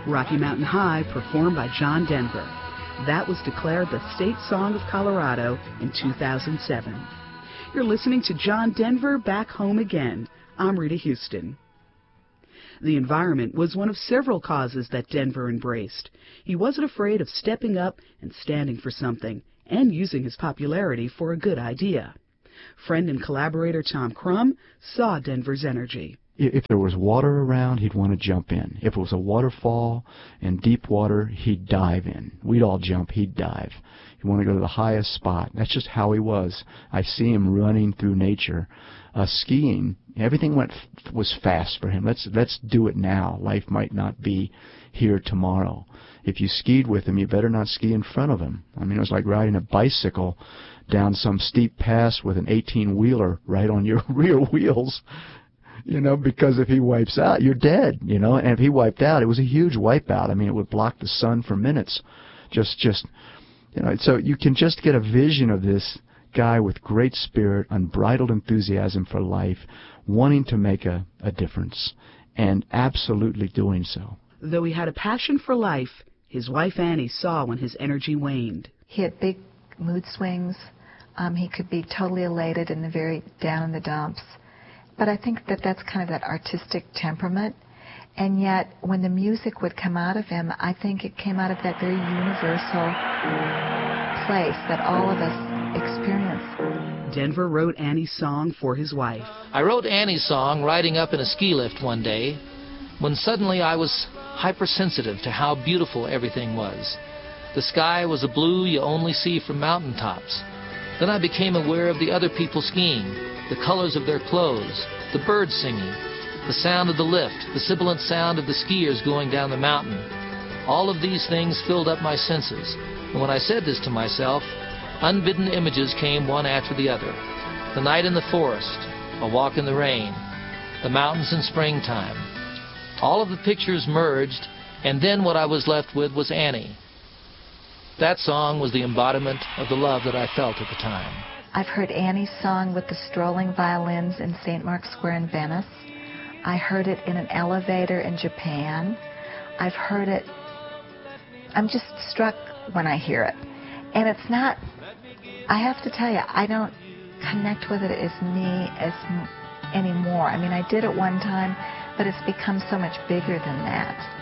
Rocky Mountain High, performed by John Denver. That was declared the State Song of Colorado in 2007. You're listening to John Denver, Back Home Again. I'm Rita Houston. The environment was one of several causes that Denver embraced. He wasn't afraid of stepping up and standing for something, and using his popularity for a good idea. Friend and collaborator Tom Crum saw Denver's energy. If there was water around, he'd want to jump in. If it was a waterfall and deep water, he'd dive in. We'd all jump, he'd dive. He'd want to go to the highest spot. That's just how he was. I see him running through nature. Skiing, everything was fast for him. Let's do it now. Life might not be here tomorrow. If you skied with him, you better not ski in front of him. I mean, it was like riding a bicycle down some steep pass with an 18-wheeler right on your rear wheels. Because if he wipes out, you're dead, and if he wiped out, it was a huge wipeout. I mean, it would block the sun for minutes. So you can just get a vision of this guy with great spirit, unbridled enthusiasm for life, wanting to make a difference, and absolutely doing so. Though he had a passion for life, his wife Annie saw when his energy waned. He had big mood swings. He could be totally elated and very down in the dumps. But I think that's kind of that artistic temperament. And yet, when the music would come out of him, I think it came out of that very universal place that all of us experience. Denver wrote Annie's song for his wife. I wrote Annie's song riding up in a ski lift one day when suddenly I was hypersensitive to how beautiful everything was. The sky was a blue you only see from mountaintops. Then I became aware of the other people skiing, the colors of their clothes, the birds singing, the sound of the lift, the sibilant sound of the skiers going down the mountain. All of these things filled up my senses. And when I said this to myself, unbidden images came one after the other. The night in the forest, a walk in the rain, the mountains in springtime. All of the pictures merged, and then what I was left with was Annie. That song was the embodiment of the love that I felt at the time. I've heard Annie's song with the strolling violins in St. Mark's Square in Venice. I heard it in an elevator in Japan. I've heard it. I'm just struck when I hear it. And it's not, I have to tell you, I don't connect with it as anymore. I mean, I did at one time, but it's become so much bigger than that.